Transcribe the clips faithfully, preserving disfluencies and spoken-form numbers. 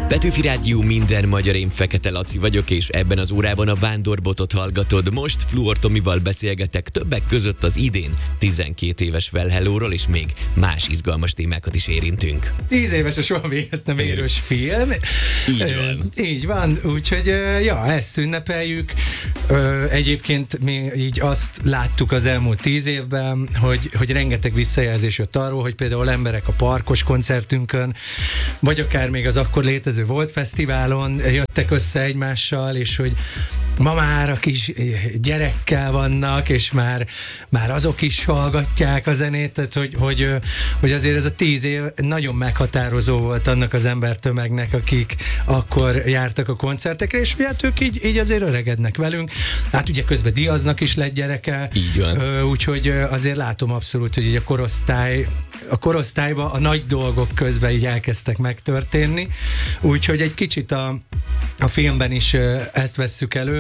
Petőfi Rádió, minden magyar, én Fekete Laci vagyok, és ebben az órában a Vándorbotot hallgatod. Most Fluor Tomival beszélgetek többek között az idén tizenkét éves Well Hello-ról, és még más izgalmas témákat is érintünk. tíz éves a soha véget nem érős film. Így van. Így van, úgyhogy ja, ezt ünnepeljük. Egyébként mi így azt láttuk az elmúlt tíz évben, hogy, hogy rengeteg visszajelzés jött arról, hogy például emberek a Parkos koncertünkön, vagy akár még az akkor létező Volt Fesztiválon jöttek össze egymással, és hogy ma már a kis gyerekkel vannak, és már, már azok is hallgatják a zenét, tehát hogy, hogy, hogy azért ez a tíz év nagyon meghatározó volt annak az embertömegnek, akik akkor jártak a koncertekre, és hát ők így, így azért öregednek velünk. Hát ugye közben Diaznak is lett gyereke, így van. Úgyhogy azért látom abszolút, hogy így a korosztály, a korosztályban a nagy dolgok közben így elkezdtek megtörténni, úgyhogy egy kicsit a, a filmben is ezt vesszük elő.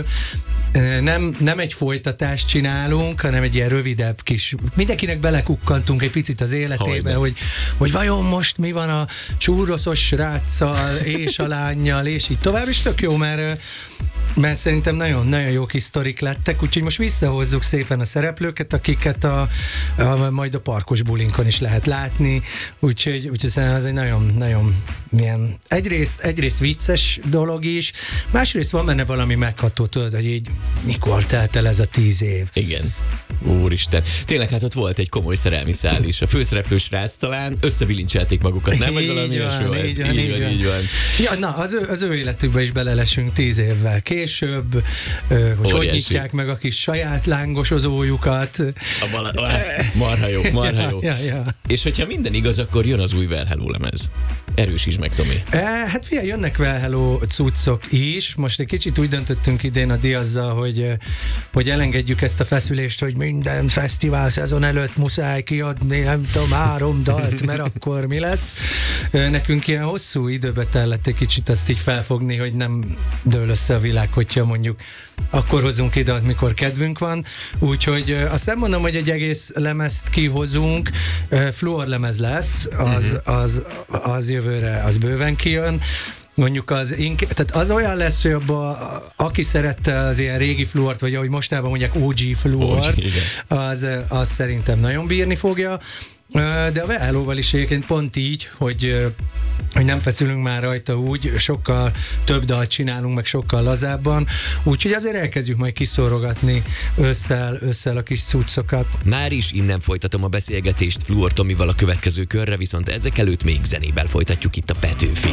Nem, nem egy folytatást csinálunk, hanem egy ilyen rövidebb kis... Mindenkinek belekukkantunk egy picit az életébe, hogy, hogy vajon most mi van a csúroszos sráccal, és a lánnyal, és így tovább, és tök jó, mert mert szerintem nagyon, nagyon jó kis sztorik lettek, úgyhogy most visszahozzuk szépen a szereplőket, akiket a, a, majd a Parkos bulinkon is lehet látni, úgyhogy, úgyhogy szerintem ez egy nagyon, nagyon milyen, egyrészt, egyrészt vicces dolog is, másrészt van benne valami megható, tudod, hogy így mikor telt el ez a tíz év. Igen. Úristen. Tényleg, hát ott volt egy komoly szerelmi szál is. A főszereplő srác talán összebilincselték magukat, nem? Vagy valami ilyesmi volt. Így van, így van, így van. Ja, na, az ő, az ő életükbe is belelesünk tíz évvel később, hogy Óriási. Hogy nyitják meg a kis saját lángosozójukat. A bala, marha jó, marha jó. Ja, ja, ja. És hogyha minden igaz, akkor jön az új Well Hello lemez. Erősítsd meg, Tomi. E, hát figyelj, jönnek Well Hello cuccok is. Most egy kicsit úgy döntöttünk idén a Diazzal, hogy, hogy elengedjük ezt a feszülést, hogy minden fesztivál szezon előtt muszáj kiadni, nem tudom, három dalt, mert akkor mi lesz. Nekünk ilyen hosszú időbe tellett egy kicsit ezt így felfogni, hogy nem dől össze a világ, hogyha mondjuk akkor hozunk ide, mikor kedvünk van. Úgyhogy azt nem mondom, hogy egy egész lemezt kihozunk, Fluor lemez lesz, az, az, az jövőre, az bőven kijön. Mondjuk az, tehát az olyan lesz, hogy abba, aki szerette az ilyen régi Fluort, vagy ahogy mostában mondják ó gé Fluor, az, az szerintem nagyon bírni fogja. De a Well Hello-val is egyébként pont így, hogy, hogy nem feszülünk már rajta úgy, sokkal több dalt csinálunk, meg sokkal lazábban, úgyhogy azért elkezdjük majd kiszórogatni ősszel, ősszel a kis cuccokat. Már is innen folytatom a beszélgetést Fluor Tomival a következő körre, viszont ezek előtt még zenével folytatjuk itt a Petőfin.